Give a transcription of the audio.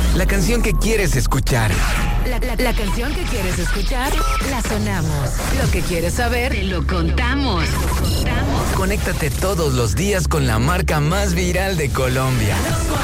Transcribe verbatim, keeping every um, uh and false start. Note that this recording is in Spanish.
La canción que quieres escuchar. La, la, la canción que quieres escuchar, la sonamos. Lo que quieres saber, te lo contamos. Contamos. Conéctate todos los días con la marca más viral de Colombia.